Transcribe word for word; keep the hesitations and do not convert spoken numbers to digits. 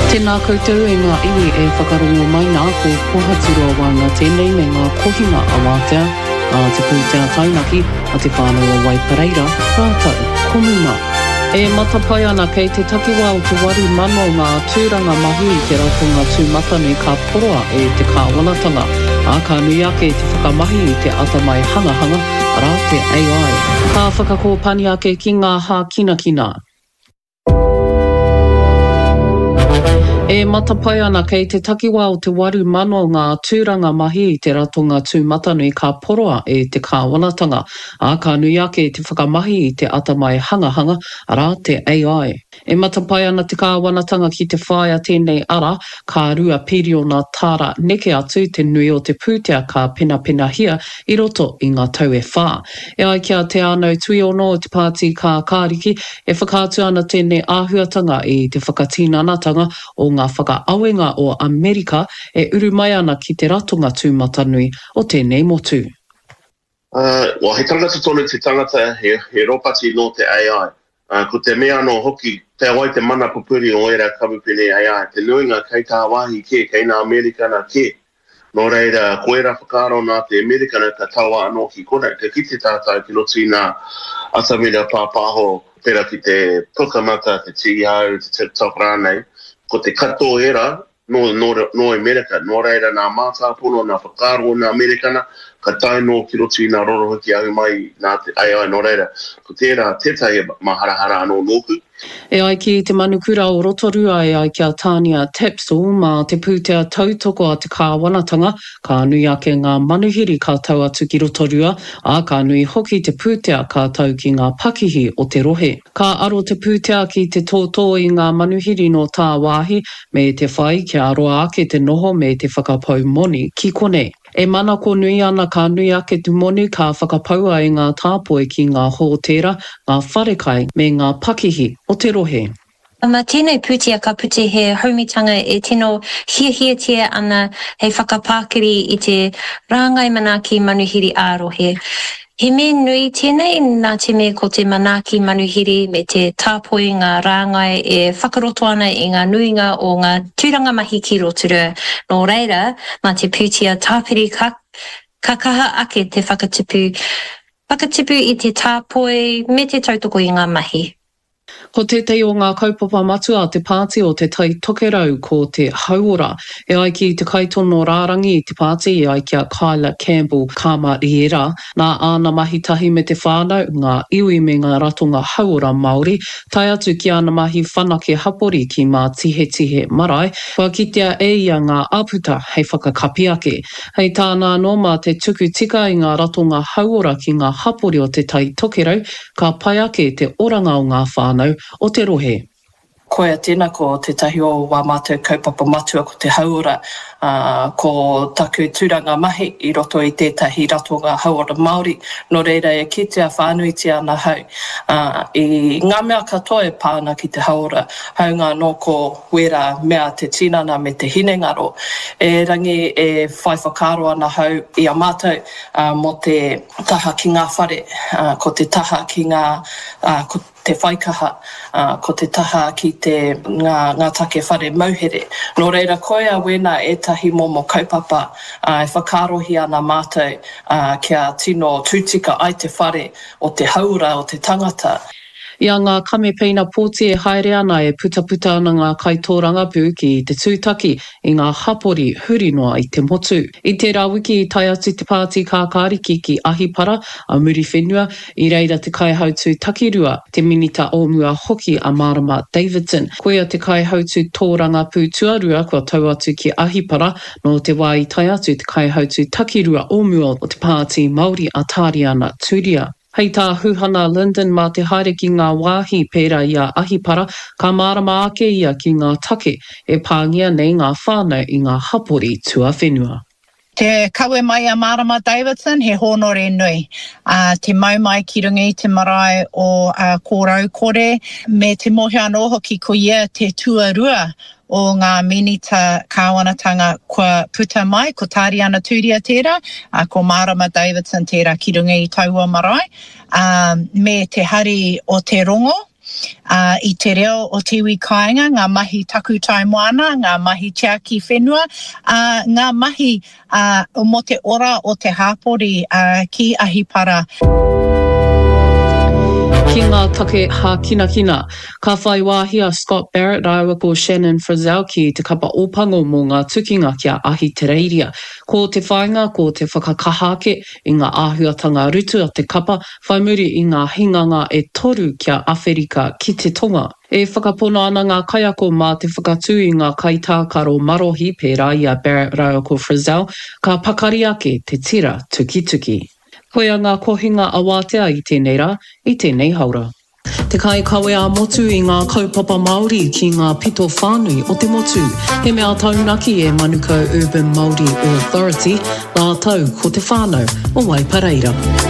Tēnā koutou e ngā iwi e whakarongo mai nā ko pohatura wanga tēnei me ngā kohinga a wātea, a te pūtea tainaki, a te whānau Wai Pereira, rātau, komuna. E matapai ana kei te takiwa o te wari mano ngā tūranga mahi i te ratonga tūmatanui ka poroa e te kāwanatanga, a ka nui ake te whakamahi i te atamai hangahanga, rā te A I. Ka whakakōpani ake ki ngā hā kina kina. E matapai ana kei te takiwa o te waru mano ngā tūranga mahi i te ratonga tūmatanui ka poroa e te kāwanatanga, a ka nui ake te whakamahi i te atamai hangahanga, rā te A I. E matapai ana te kāwanatanga ki te whaia tēnei ara, ka rua piri o ngā tāra neke atu te nui o te pūtea ka pena pena hia i roto i ngā tau e whā. E ai kia te anau tui ono o te pāti ka kāriki, e whakātu ana tēnei āhuatanga i te whakatīnanatanga o ngā whakaawenga o Amerika e uru mai ana ki te ratonga tūmatanui o tēnei motu. Uh, well, he tangata tonu te tangata he, he ropati no te A I. Uh, ko te mea no hoki te awai te mana pupuri o era kamupene A I. Te nuinga kei tā wahi ke, kei nā Amerika na ke. No reira, ko era whakaro nā te Amerika na ka tawa anō ki kona. Te kite tātai ki loti nā atamira pāpāho pera ki te pukamata, te tihau, te TikTok rānei. Ko te kato era no, no, no Amerika. No reira nā mātāpono, nā whakaro nā Amerikana, ka tai no ki roti nā rorohiki au mai nā te A I no reira. Ko tērā tētai maharahara anō nōku. E ai ki te manukura o Rotorua e ai kia Tania Tapsell mā te pūtea tautoko a te kāwanatanga, ka nui ake ngā manuhiri ka tau atu ki Rotorua, a ka nui hoki te pūtea ka tau ki ngā pakihi o te rohe. Ka aro te pūtea ki te tōtō i ngā manuhiri no tā wāhi, me te whai kia aroa ake te noho me te whakapau moni ki konei. E mana ko nui ana ka nui ake tu moni ka whakapaua i ngā tāpoe ki ngā hōtera, ngā wharekai me ngā pakihi o te rohe. Ma tēnei pūtea ka pute he haumitanga e tino hiahiatia ana hei whakapākiri i te rāngai manaki manuhiri ārohe. He me nui tēnei nā te me ko te manaki manuhiri me te tāpoi ngā rāngai e whakaroto ana i ngā nuinga o ngā tūranga mahi ki Rotorua. Nō reira, mā te pūtea tāpiri ka, ka kaha ake te whakatipu, whakatipu i te tāpoi me te tautoko i ngā mahi. Ko tētei o ngā kaupapa matua te pāti o te tai tokerau ko te hauora. E ai ki te kaitono rārangi i te pāti e ai kia Kyla Campbell Kama Riera. Nā āna mahi tahi me te whānau, ngā iwi me ngā ratonga hauora Māori. Tai atu ki ana mahi whanake hapori ki mā tihe tihe marae. Kua kitea e ia ngā aputa hei whakakapi ake. Hei tāna no mā te tuku tika i ngā ratonga hauora ki ngā hapori o te tai tokerau, ka pai ake te oranga o ngā whānau o te rohe. Koea tēnā ko te tahi o wā mātou kaupapa matua ko te hauora, uh, ko taku tūranga mahi i roto i tētahi ratonga hauora Māori. No reira e kitea whānuitia ana hau. Uh, I ngā mea katoa e pāna ki te hauora, haunga no ko wera mea te tinana me te hinengaro. E rangi e whai whakaro ana hau i a mātou uh, mo te taha ki ngā whare, uh, ko te taha ki ngā uh, ko te whaikaha, uh, ko te taha ki te ngā, ngā take whare mauhere. Nō reira koea wena e tahi momo kaupapa uh, e whakarohi ana mātou uh, kia tino tūtika ai te whare o te haura o te tangata. Ia ngā kamepena pōti e haere ana e putaputa ana ngā kaitōranga pū ki te tūtaki i ngā hapori huri noa i te motu. I te rawiki i tai atu te pāti kā kāriki ki Ahipara a muri whenua, i reira te kaihautu takirua, te minita o mua hoki a Marama Davidson. Koea te kaihautu tōranga pū tuarua kua tau atu ki Ahipara, no te wā i tai atu te kaihautu takirua o mua o te pāti Māori a Tāriana Turia. Hei tā huhana Lyndon mā te haere ki ngā wāhi pērā i a Ahipara, ka marama ake ia ki ngā take e pāngia nei ngā whānau i ngā hapori tua whenua. Te kaue mai a Marama Davidson, he honore nui. Uh, te mau mai ki runga i te marae o uh, kōrau kore, me te mohe anō hoki ko ia te tuarua o ngā minita kāwanatanga kua puta mai, ko Tāriana Turia tērā, uh, ko Marama Davidson tērā ki runga i taua marae, um, me te hari o te rongo, uh, i te reo o te iwi kāinga, ngā mahi taku tai moana, ngā mahi tia ki whenua, uh, ngā mahi uh, o mo te ora o te hāpori uh, ki Ahipara. Ki ngā take ha kina kina, ka whai wāhia Scott Barrett rāua ko Shannon Frizzell ki te kapa ōpango mō ngā tukinga kia ahi te reiria. Ko te whainga, ko te whakakahake i ngā āhuatanga rutu a te kapa, whai muri i ngā hinganga e toru kia Awherika ki te tonga. E whakapono ana ngā kaiako mā te whakatū i ngā kaitākaro marohi pērā i a Barrett rāua ko Frizzell, ka pakari ake te tira tuki tuki. Koia ngā kohinga awatea i tēnei rā, i tēnei haura. Te kai kawe a motu i ngā kaupapa Māori ki ngā pito whānui o te motu. He mea taunaki e Manukau Urban Māori Authority, ngā tau ko te whānau o Waipareira.